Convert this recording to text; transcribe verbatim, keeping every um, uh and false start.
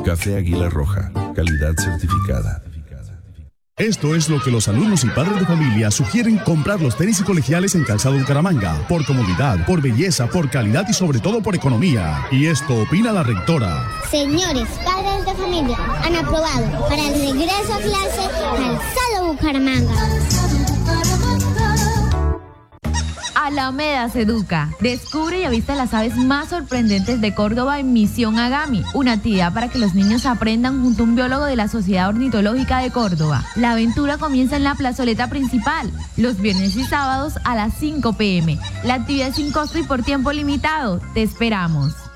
Café Águila Roja, calidad certificada. Esto es lo que los alumnos y padres de familia sugieren: comprar los tenis y colegiales en Calzado Bucaramanga. Por comodidad, por belleza, por calidad y sobre todo por economía. Y esto opina la rectora. Señores padres de familia, han aprobado para el regreso a clase Calzado Bucaramanga. Alameda se educa. Descubre y avista las aves más sorprendentes de Córdoba en Misión Agami, una actividad para que los niños aprendan junto a un biólogo de la Sociedad Ornitológica de Córdoba. La aventura comienza en la plazoleta principal, los viernes y sábados a las cinco p m La actividad es sin costo y por tiempo limitado. Te esperamos.